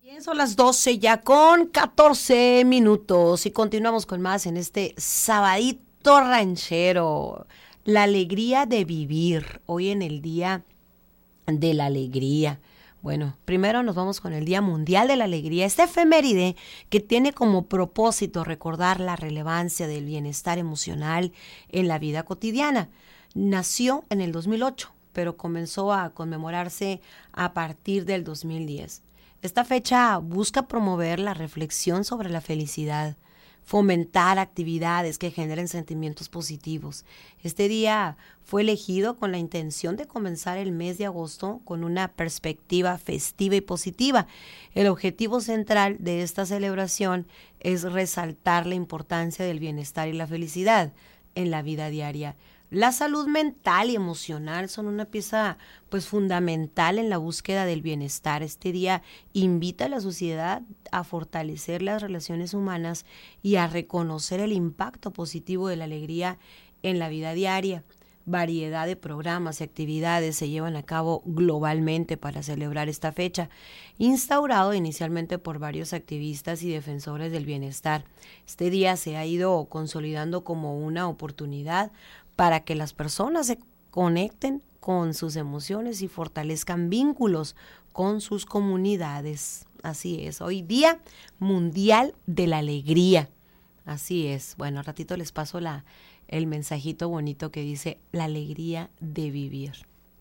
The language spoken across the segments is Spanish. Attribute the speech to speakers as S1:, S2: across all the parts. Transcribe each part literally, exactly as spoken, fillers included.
S1: Bien, son las doce ya con catorce minutos y continuamos con más en este sabadito ranchero. La alegría de vivir, hoy en el Día de la Alegría. Bueno, primero nos vamos con el Día Mundial de la Alegría, esta efeméride que tiene como propósito recordar la relevancia del bienestar emocional en la vida cotidiana. Nació en el dos mil ocho, pero comenzó a conmemorarse a partir del dos mil diez. Esta fecha busca promover la reflexión sobre la felicidad, fomentar actividades que generen sentimientos positivos. Este día fue elegido con la intención de comenzar el mes de agosto con una perspectiva festiva y positiva. El objetivo central de esta celebración es resaltar la importancia del bienestar y la felicidad en la vida diaria. La salud mental y emocional son una pieza pues fundamental en la búsqueda del bienestar. Este día invita a la sociedad a fortalecer las relaciones humanas y a reconocer el impacto positivo de la alegría en la vida diaria. Variedad de programas y actividades se llevan a cabo globalmente para celebrar esta fecha, instaurado inicialmente por varios activistas y defensores del bienestar. Este día se ha ido consolidando como una oportunidad para que las personas se conecten con sus emociones y fortalezcan vínculos con sus comunidades. Así es, hoy Día Mundial de la Alegría. Así es. Bueno, al ratito les paso la, el mensajito bonito que dice la alegría de vivir.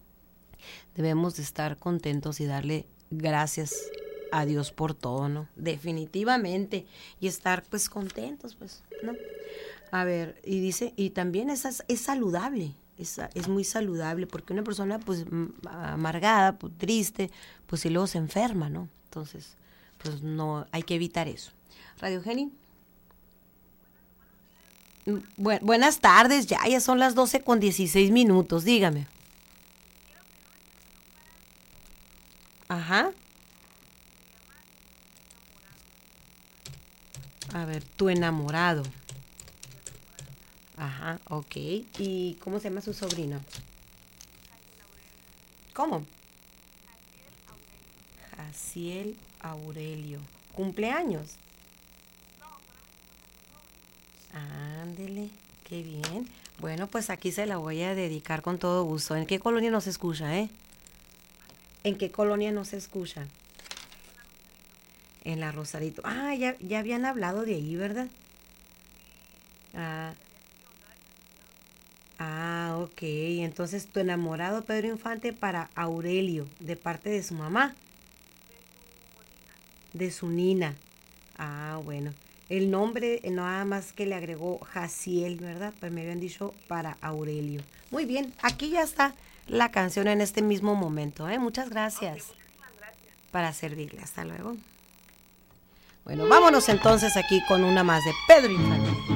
S1: Debemos de estar contentos y darle gracias a Dios por todo, ¿no? Definitivamente. Y estar pues contentos, pues, ¿no? A ver, y dice, y también es, es saludable, es, es muy saludable, porque una persona pues amargada, pues, triste, pues si luego se enferma, ¿no? Entonces, pues no, hay que evitar eso. Radio Geni. Bu- buenas tardes, ya, ya son las doce con dieciséis minutos, dígame. Ajá. A ver, tu enamorado. Ajá, ok. ¿Y cómo se llama su sobrino? ¿Cómo? Jaciel Aurelio. ¿Cumpleaños? Ándele, qué bien. Bueno, pues aquí se la voy a dedicar con todo gusto. ¿En qué colonia nos escucha, eh? ¿En qué colonia nos escucha? En la Rosarito. Ah, ya, ya habían hablado de ahí, ¿verdad? Ah, ah, ok. Entonces, tu enamorado Pedro Infante para Aurelio, de parte de su mamá, de su nina. Ah, bueno. El nombre eh, nada más que le agregó Jaciel, ¿verdad? Pues me habían dicho para Aurelio. Muy bien, aquí ya está la canción en este mismo momento, ¿eh? Muchas gracias para servirle. Hasta luego. Bueno, vámonos entonces aquí con una más de Pedro Infante.